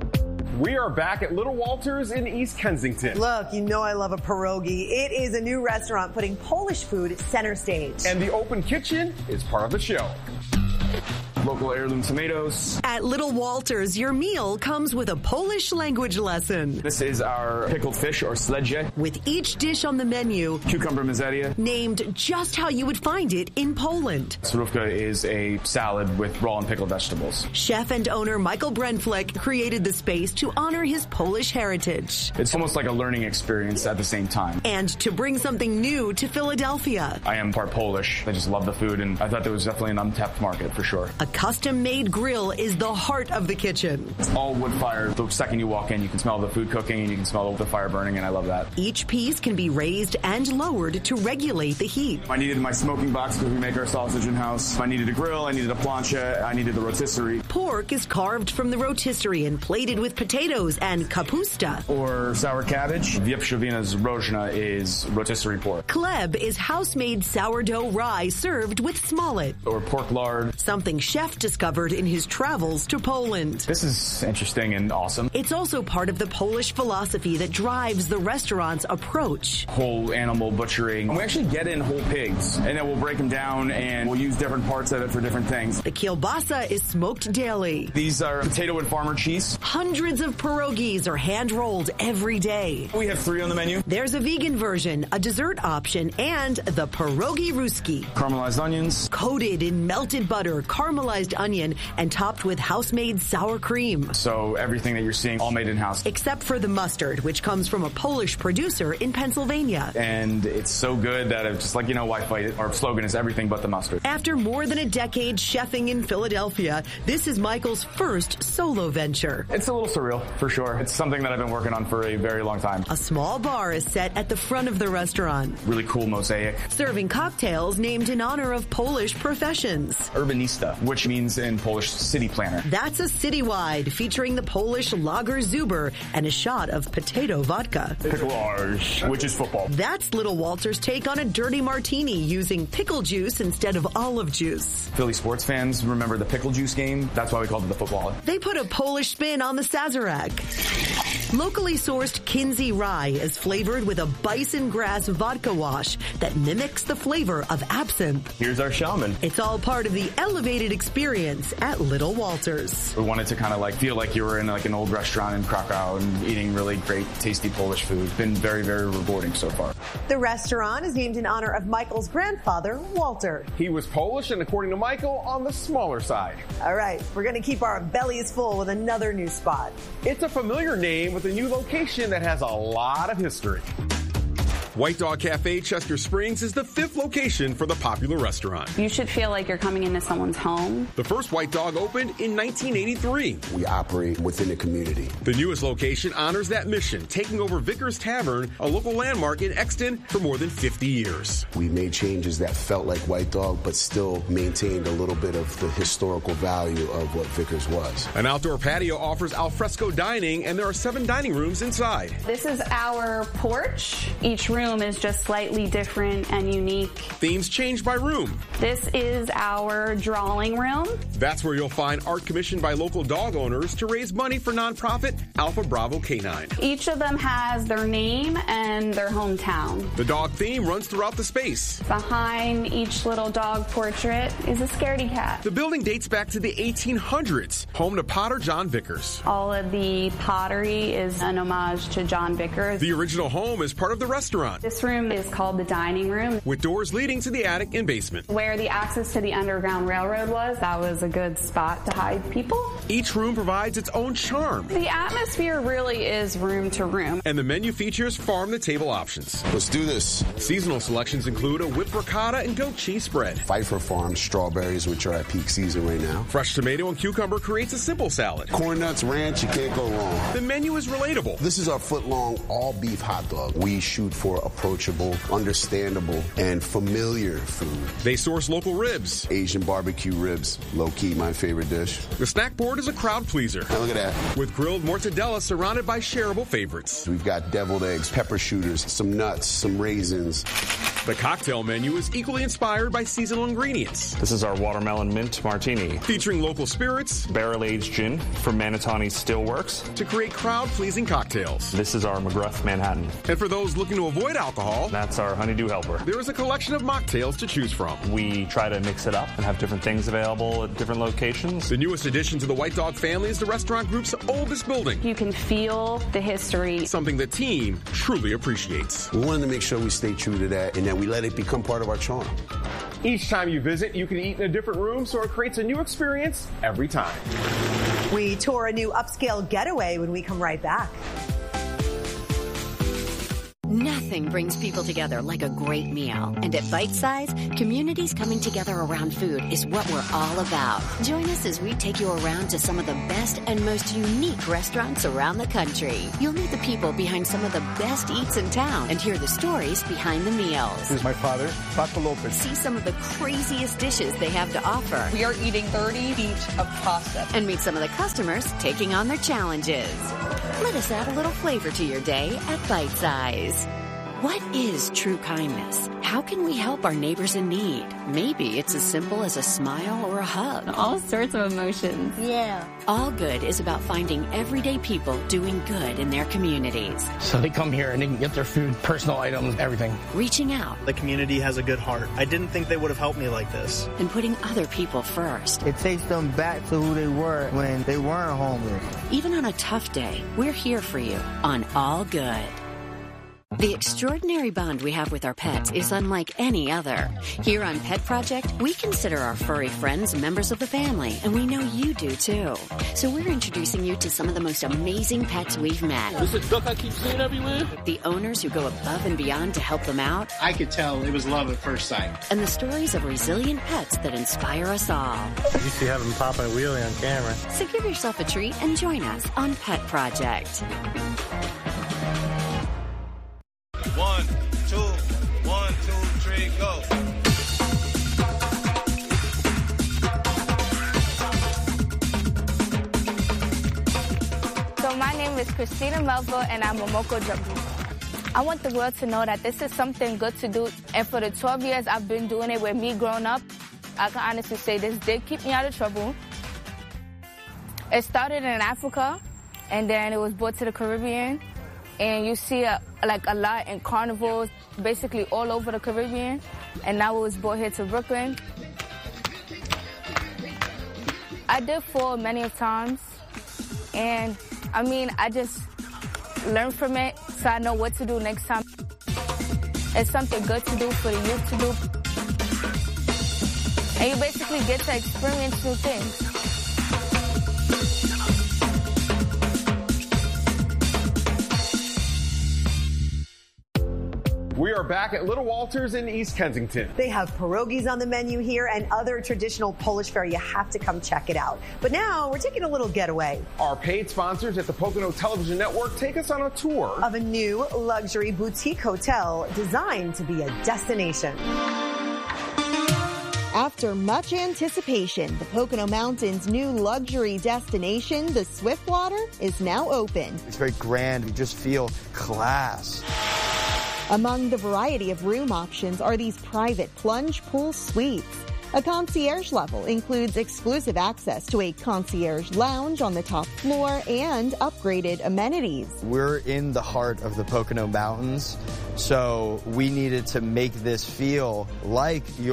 We are back at Little Walters in East Kensington. Look, you know I love a pierogi. It is a new restaurant putting Polish food center stage. And the open kitchen is part of the show. Local heirloom tomatoes. At Little Walters, your meal comes with a Polish language lesson. This is our pickled fish, or sledge. With each dish on the menu, cucumber mizeria, named just how you would find it in Poland. Surówka is a salad with raw and pickled vegetables. Chef and owner Michael Brenfleck created the space to honor his Polish heritage. It's almost like a learning experience at the same time. And to bring something new to Philadelphia. I am part Polish. I just love the food, and I thought there was definitely an untapped market for sure. A custom-made grill is the heart of the kitchen. It's all wood fire. The second you walk in, you can smell the food cooking and you can smell the fire burning, and I love that. Each piece can be raised and lowered to regulate the heat. I needed my smoking box because we make our sausage in-house. I needed a grill, I needed a plancha, I needed the rotisserie. Pork is carved from the rotisserie and plated with potatoes and kapusta. Or sour cabbage. Wieprzowina's rożna is rotisserie pork. Chleb is house-made sourdough rye served with smollett. Or pork lard. Something Chef discovered in his travels to Poland. This is interesting and awesome. It's also part of the Polish philosophy that drives the restaurant's approach. Whole animal butchering. And we actually get in whole pigs, and then we'll break them down and we'll use different parts of it for different things. The kielbasa is smoked daily. These are potato and farmer cheese. Hundreds of pierogis are hand-rolled every day. We have three on the menu. There's a vegan version, a dessert option, and the pierogi ruski. Caramelized onions. Coated in melted butter, caramelized onion, and topped with house-made sour cream. So everything that you're seeing, all made in-house. Except for the mustard, which comes from a Polish producer in Pennsylvania. And it's so good that it's just like, you know, why fight it? Our slogan is everything but the mustard. After more than a decade chefing in Philadelphia, this is Michael's first solo venture. It's a little surreal, for sure. It's something that I've been working on for a very long time. A small bar is set at the front of the restaurant. Really cool mosaic. Serving cocktails named in honor of Polish professions. Urbanista, which means in Polish city planner. That's a citywide featuring the Polish lager zuber and a shot of potato vodka. Picklarz, which is football. That's Little Walter's take on a dirty martini using pickle juice instead of olive juice. Philly sports fans remember the pickle juice game. That's why we called it the football. They put a Polish spin on the Sazerac. Locally sourced Kinsey rye is flavored with a bison grass vodka wash that mimics the flavor of absinthe. Here's our shaman. It's all part of the elevated experience at Little Walters. We wanted to kind of like feel like you were in like an old restaurant in Krakow and eating really great, tasty Polish food. It's been very, very rewarding so far. The restaurant is named in honor of Michael's grandfather, Walter. He was Polish and, according to Michael, on the smaller side. All right, we're going to keep our bellies full with another new spot. It's a familiar name with a new location that has a lot of history. White Dog Cafe Chester Springs is the fifth location for the popular restaurant. You should feel like you're coming into someone's home. The first White Dog opened in nineteen eighty-three. We operate within the community. The newest location honors that mission, taking over Vickers Tavern, a local landmark in Exton, for more than fifty years. We made changes that felt like White Dog, but still maintained a little bit of the historical value of what Vickers was. An outdoor patio offers alfresco dining, and there are seven dining rooms inside. This is our porch. Each room is just slightly different and unique. Themes change by room. This is our drawing room. That's where you'll find art commissioned by local dog owners to raise money for nonprofit Alpha Bravo Canine. Each of them has their name and their hometown. The dog theme runs throughout the space. Behind each little dog portrait is a scaredy cat. The building dates back to the eighteen hundreds, home to Potter John Vickers. All of the pottery is an homage to John Vickers. The original home is part of the restaurant. restaurant. This room is called the dining room, with doors leading to the attic and basement. Where the access to the Underground Railroad was, that was a good spot to hide people. Each room provides its own charm. The atmosphere really is room to room. And the menu features farm-to-table options. Let's do this. Seasonal selections include a whipped ricotta and goat cheese spread. Pfeiffer Farm strawberries, which are at peak season right now. Fresh tomato and cucumber creates a simple salad. Corn nuts, ranch, you can't go wrong. The menu is relatable. This is our foot-long all-beef hot dog. We shoot for approachable, understandable, and familiar food. They source local ribs. Asian barbecue ribs, low-key my favorite dish. The snack board is a crowd pleaser. Now look at that. With grilled mortadella surrounded by shareable favorites. We've got deviled eggs, pepper shooters, some nuts, some raisins. The cocktail menu is equally inspired by seasonal ingredients. This is our watermelon mint martini. Featuring local spirits, barrel-aged gin from Manatani Stillworks. To create crowd-pleasing cocktails. This is our McGruff Manhattan. And for those looking to avoid alcohol, that's our Honeydew Helper. There is a collection of mocktails to choose from. We try to mix it up and have different things available at different locations. The newest addition to the White Dog family is the restaurant group's oldest building. You can feel the history. Something the team truly appreciates. We wanted to make sure we stay true to that and that we let it become part of our charm. Each time you visit, you can eat in a different room, so it creates a new experience every time. We tour a new upscale getaway when we come right back. Nothing brings people together like a great meal. And at Bite Size, communities coming together around food is what we're all about. Join us as we take you around to some of the best and most unique restaurants around the country. You'll meet the people behind some of the best eats in town and hear the stories behind the meals. This is my father, Paco Lopez. See some of the craziest dishes they have to offer. We are eating thirty feet of pasta. And meet some of the customers taking on their challenges. Let us add a little flavor to your day at Bite Size. What is true kindness? How can we help our neighbors in need? Maybe it's as simple as a smile or a hug. All sorts of emotions. Yeah. All Good is about finding everyday people doing good in their communities. So they come here and they can get their food, personal items, everything. Reaching out. The community has a good heart. I didn't think they would have helped me like this. And putting other people first. It takes them back to who they were when they weren't homeless. Even on a tough day, we're here for you on All Good. The extraordinary bond we have with our pets is unlike any other. Here on Pet Project, we consider our furry friends members of the family, and we know you do too. So we're introducing you to some of the most amazing pets we've met. This is a duck I keep seeing everywhere. The owners who go above and beyond to help them out. I could tell it was love at first sight. And the stories of resilient pets that inspire us all. You used to have them popping a wheelie on camera. So give yourself a treat and join us on Pet Project. One, two, one, two, three, go. So my name is Christina Melville and I'm a Momoko Jabu. I want the world to know that this is something good to do. And for the twelve years I've been doing it with me growing up, I can honestly say this did keep me out of trouble. It started in Africa and then it was brought to the Caribbean. And you see a, like a lot in carnivals, basically all over the Caribbean. And now it was brought here to Brooklyn. I did fall many of times. And I mean, I just learned from it so I know what to do next time. It's something good to do for the youth to do. And you basically get to experience new things. We are back at Little Walters in East Kensington. They have pierogies on the menu here and other traditional Polish fare. You have to come check it out. But now we're taking a little getaway. Our paid sponsors at the Pocono Television Network take us on a tour of a new luxury boutique hotel designed to be a destination. After much anticipation, the Pocono Mountains' new luxury destination, the Swiftwater, is now open. It's very grand. You just feel class. Among the variety of room options are these private plunge pool suites. A concierge level includes exclusive access to a concierge lounge on the top floor and upgraded amenities. We're in the heart of the Pocono Mountains, so we needed to make this feel like you're in the middle of nowhere, but you're in the middle of everything.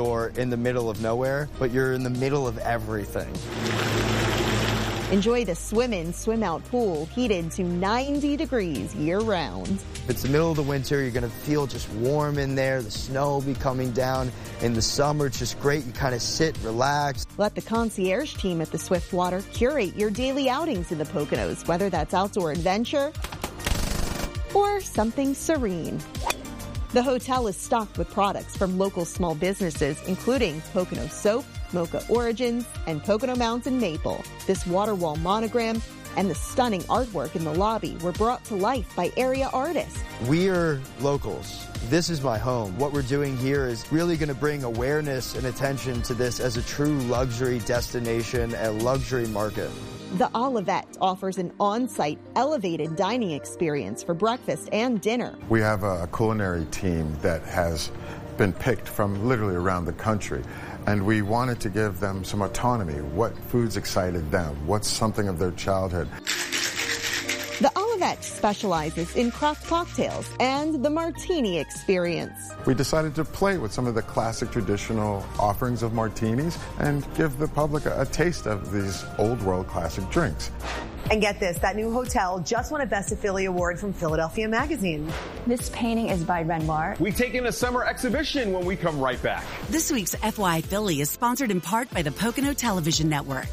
Enjoy the swim-in, swim-out pool heated to ninety degrees year-round. If it's the middle of the winter, you're going to feel just warm in there. The snow will be coming down. In the summer, it's just great. You kind of sit, relax. Let the concierge team at the Swiftwater curate your daily outings in the Poconos, whether that's outdoor adventure or something serene. The hotel is stocked with products from local small businesses, including Pocono Soap, Mocha Origins, and Pocono Mountain Maple. This water wall monogram and the stunning artwork in the lobby were brought to life by area artists. We are locals. This is my home. What we're doing here is really going to bring awareness and attention to this as a true luxury destination, a luxury market. The Olivet offers an on-site elevated dining experience for breakfast and dinner. We have a culinary team that has been picked from literally around the country, and we wanted to give them some autonomy. What foods excited them? What's something of their childhood? The Olivet specializes in craft cocktails and the martini experience. We decided to play with some of the classic traditional offerings of martinis and give the public a, a taste of these old world classic drinks. And get this, that new hotel just won a Best Affiliate Award from Philadelphia Magazine. This painting is by Renoir. We take in a summer exhibition when we come right back. This week's F Y I Philly is sponsored in part by the Pocono Television Network.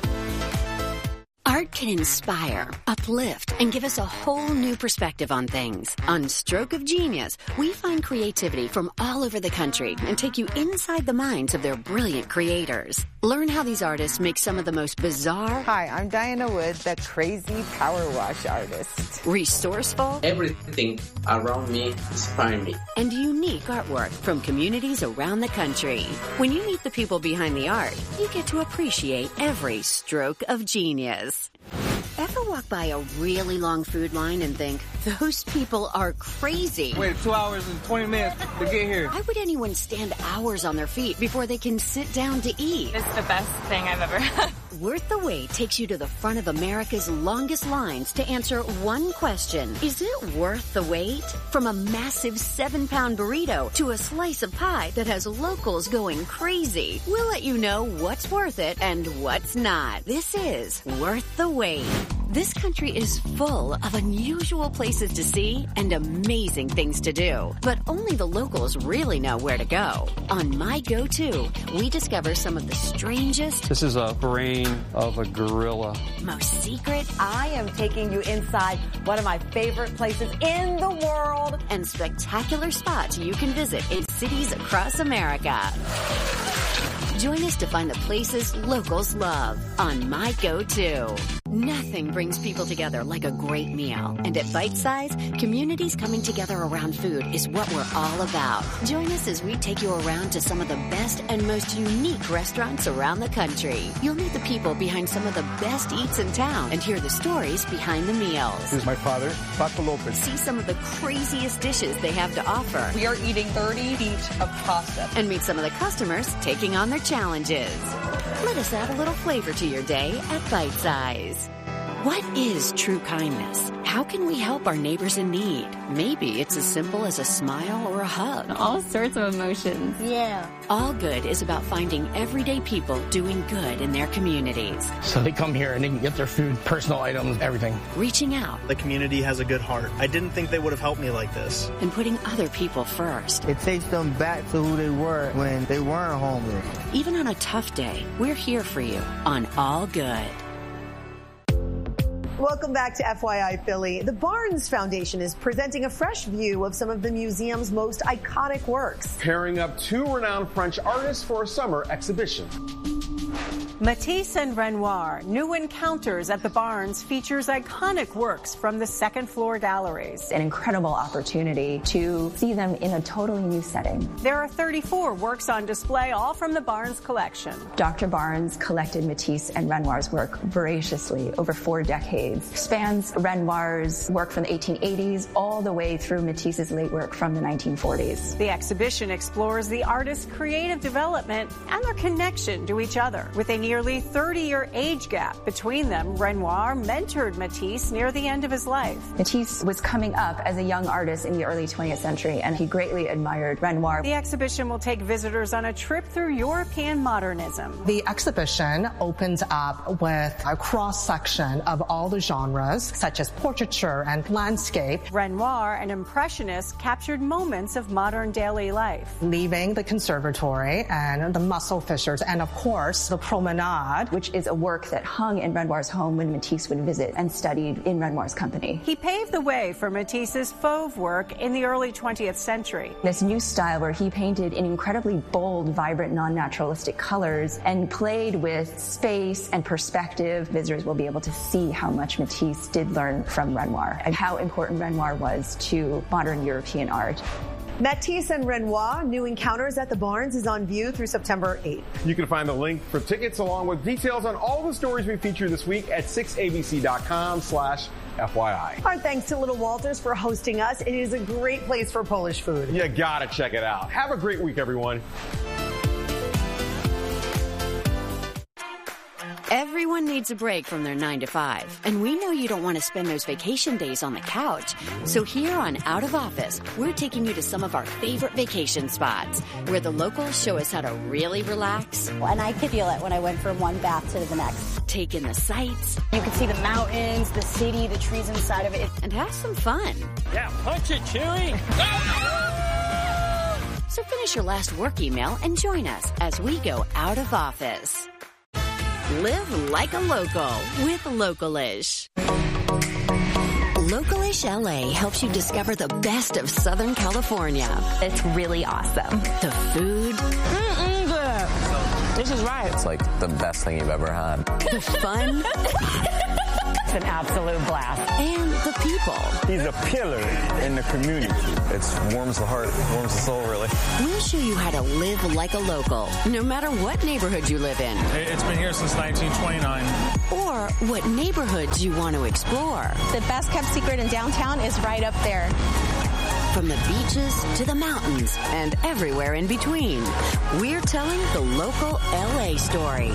Art can inspire, uplift, and give us a whole new perspective on things. On Stroke of Genius, we find creativity from all over the country and take you inside the minds of their brilliant creators. Learn how these artists make some of the most bizarre... Hi, I'm Diana Wood, the crazy power wash artist. Resourceful... Everything around me inspires me. And unique artwork from communities around the country. When you meet the people behind the art, you get to appreciate every stroke of genius. Ever walk by a really long food line and think, those people are crazy? Wait two hours and twenty minutes to get here. Why would anyone stand hours on their feet before they can sit down to eat? It's the best thing I've ever had. Worth the Wait takes you to the front of America's longest lines to answer one question. Is it worth the wait? From a massive seven-pound burrito to a slice of pie that has locals going crazy. We'll let you know what's worth it and what's not. This is Worth the Wait. This country is full of unusual places to see and amazing things to do. But only the locals really know where to go. On My Go-To, we discover some of the strangest... This is a brain of a gorilla. Most secret... I am taking you inside one of my favorite places in the world. And spectacular spots you can visit in cities across America. Join us to find the places locals love on My Go-To. Nothing brings people together like a great meal. And at Bite Size, communities coming together around food is what we're all about. Join us as we take you around to some of the best and most unique restaurants around the country. You'll meet the people behind some of the best eats in town and hear the stories behind the meals. This is my father, Paco Lopez. See some of the craziest dishes they have to offer. We are eating thirty feet of pasta. And meet some of the customers taking on their challenges. Let us add a little flavor to your day at Bite Size. What is true kindness? How can we help our neighbors in need? Maybe it's as simple as a smile or a hug. All sorts of emotions. Yeah. All Good is about finding everyday people doing good in their communities. So they come here and they can get their food, personal items, everything. Reaching out. The community has a good heart. I didn't think they would have helped me like this. And putting other people first. It takes them back to who they were when they weren't homeless. Even on a tough day, we're here for you on All Good. Welcome back to F Y I Philly. The Barnes Foundation is presenting a fresh view of some of the museum's most iconic works. Pairing up two renowned French artists for a summer exhibition. Matisse and Renoir, New Encounters at the Barnes features iconic works from the second floor galleries. An incredible opportunity to see them in a totally new setting. There are thirty-four works on display, all from the Barnes collection. Doctor Barnes collected Matisse and Renoir's work voraciously over four decades. Spans Renoir's work from the eighteen eighties all the way through Matisse's late work from the nineteen forties. The exhibition explores the artist's creative development and their connection to each other with a nearly thirty-year age gap between them, Renoir mentored Matisse near the end of his life. Matisse was coming up as a young artist in the early twentieth century, and he greatly admired Renoir. The exhibition will take visitors on a trip through European modernism. The exhibition opens up with a cross-section of all the genres, such as portraiture and landscape. Renoir, an impressionist, captured moments of modern daily life. Leaving the conservatory and the mussel fissures, and of course, the promenade, which is a work that hung in Renoir's home when Matisse would visit and studied in Renoir's company. He paved the way for Matisse's fauve work in the early twentieth century. This new style where he painted in incredibly bold, vibrant, non-naturalistic colors and played with space and perspective. Visitors will be able to see how much Matisse did learn from Renoir and how important Renoir was to modern European art. Matisse and Renoir, New Encounters at the Barnes, is on view through September eighth. You can find the link for tickets along with details on all the stories we feature this week at six A B C dot com slash F Y I. Our thanks to Little Walters for hosting us. It is a great place for Polish food. You gotta check it out. Have a great week, everyone. Everyone needs a break from their nine to five, and we know you don't want to spend those vacation days on the couch. So here on Out of Office, we're taking you to some of our favorite vacation spots where the locals show us how to really relax. And I could feel it when I went from one bath to the next. Take in the sights. You can see the mountains, the city, the trees inside of it. And have some fun. Yeah, punch it, Chewy. So finish your last work email and join us as we go out of office. Live like a local with Localish. Localish L A helps you discover the best of Southern California. It's really awesome. The food. Mm-mm, good. This is right. It's like the best thing you've ever had. The fun. It's an absolute blast. And the people. He's a pillar in the community. It warms the heart, warms the soul, really. We'll show you how to live like a local, no matter what neighborhood you live in. It's been here since nineteen twenty-nine. Or what neighborhoods you want to explore. The best kept secret in downtown is right up there. From the beaches to the mountains and everywhere in between, we're telling the local L A story.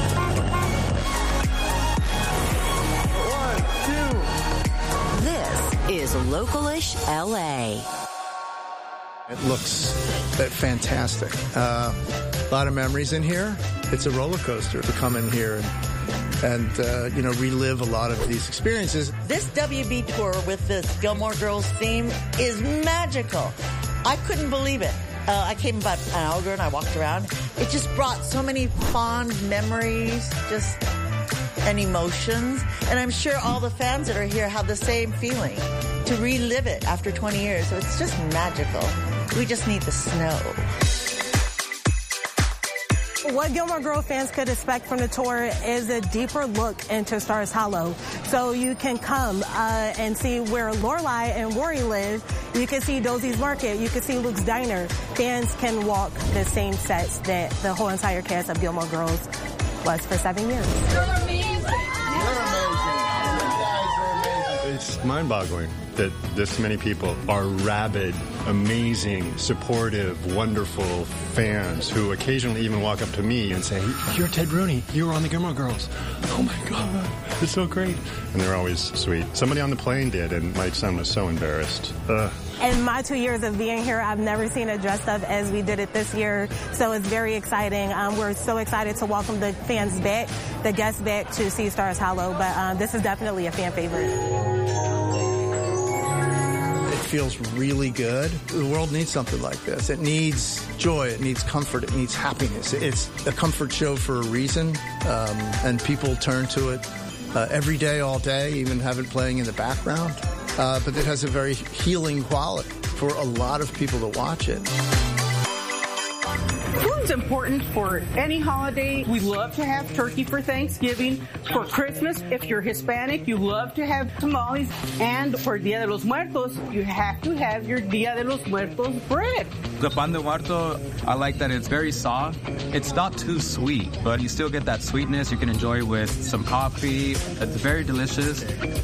This is Localish L A. It looks fantastic. Uh, a lot of memories in here. It's a roller coaster to come in here and, and uh, you know, relive a lot of these experiences. This W B tour with this Gilmore Girls theme is magical. I couldn't believe it. Uh, I came about an hour ago and I walked around. It just brought so many fond memories, just and emotions. And I'm sure all the fans that are here have the same feeling to relive it after twenty years. So it's just magical. We just need the snow. What Gilmore Girls fans could expect from the tour is a deeper look into Stars Hollow. So you can come uh, and see where Lorelai and Rory live. You can see Dosie's Market. You can see Luke's Diner. Fans can walk the same sets that the whole entire cast of Gilmore Girls was for seven years. You're amazing. You're amazing. It's mind-boggling that this many people are rabid, amazing, supportive, wonderful fans who occasionally even walk up to me and say, "You're Ted Rooney. You were on the Gilmore Girls. Oh my God, it's so great." And they're always sweet. Somebody on the plane did, and my son was so embarrassed. Ugh. In my two years of being here, I've never seen it dressed up as we did it this year, so it's very exciting. Um, we're so excited to welcome the fans back, the guests back to see Stars Hollow, but um, this is definitely a fan favorite. It feels really good. The world needs something like this. It needs joy. It needs comfort. It needs happiness. It's a comfort show for a reason, um, and people turn to it uh, every day, all day, even have it playing in the background. Uh, but it has a very healing quality for a lot of people to watch it. Food's important for any holiday. We love to have turkey for Thanksgiving. For Christmas, if you're Hispanic, you love to have tamales. And for Dia de los Muertos, you have to have your Dia de los Muertos bread. The pan de muerto, I like that it's very soft. It's not too sweet, but you still get that sweetness. You can enjoy with some coffee. It's very delicious.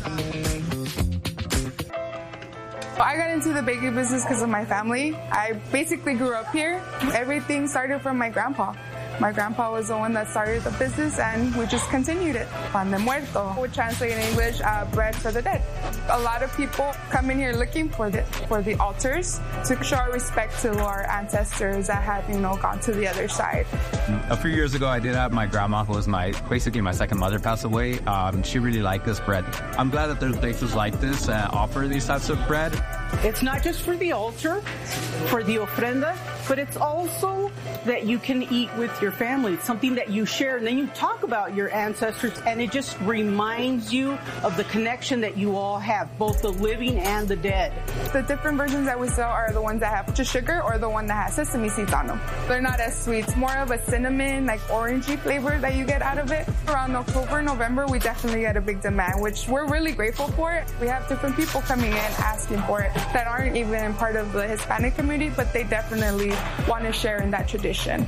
I got into the baking business because of my family. I basically grew up here. Everything started from my grandpa. My grandpa was the one that started the business, and we just continued it. Pan de Muerto, which translates in English, uh, bread for the dead. A lot of people come in here looking for the for the altars to show our respect to our ancestors that have, you know, gone to the other side. A few years ago, I did have my grandma, who was my basically my second mother, pass away. Um, she really liked this bread. I'm glad that there's places like this that offer these types of bread. It's not just for the altar, for the ofrenda, but it's also that you can eat with your family. It's something that you share, and then you talk about your ancestors, and it just reminds you of the connection that you all have, both the living and the dead. The different versions that we sell are the ones that have just sugar or the one that has sesame seeds on them. They're not as sweet. It's more of a cinnamon, like orangey flavor that you get out of it. Around October, November, we definitely get a big demand, which we're really grateful for. We have different people coming in asking for it that aren't even part of the Hispanic community, but they definitely want to share in that tradition.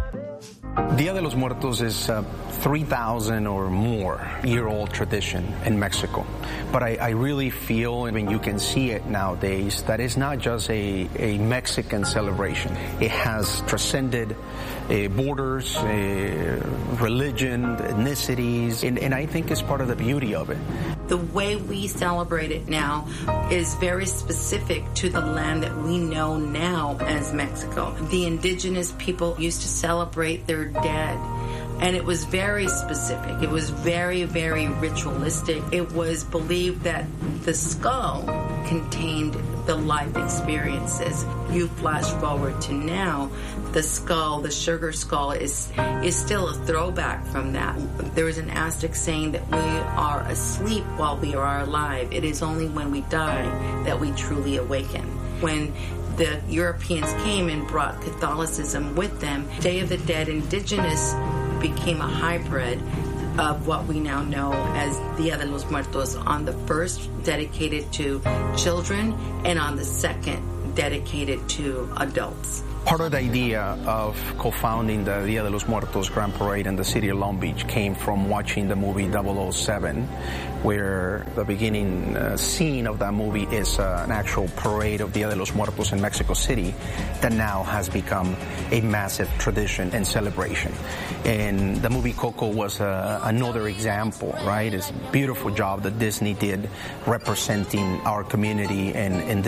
Dia de los Muertos is a three thousand or more year old tradition in Mexico. But I, I really feel, I mean, you can see it nowadays, that it's not just a, a Mexican celebration. It has transcended uh, borders, uh, religion, ethnicities, and, and I think it's part of the beauty of it. The way we celebrate it now is very specific to the land that we know now as Mexico. The indigenous people used to celebrate their dead, and it was very specific. It was very, very ritualistic. It was believed that the skull contained the life experiences. You flash forward to now, the skull, the sugar skull, is is still a throwback from that. There is an Aztec saying that we are asleep while we are alive. It is only when we die that we truly awaken. When the Europeans came and brought Catholicism with them, Day of the Dead indigenous became a hybrid of what we now know as Dia de los Muertos, on the first dedicated to children and on the second dedicated to adults. Part of the idea of co-founding the Dia de los Muertos Grand Parade in the city of Long Beach came from watching the movie double oh seven, where the beginning uh, scene of that movie is uh, an actual parade of Dia de los Muertos in Mexico City that now has become a massive tradition and celebration. And the movie Coco was uh, another example, right? It's a beautiful job that Disney did representing our community and, and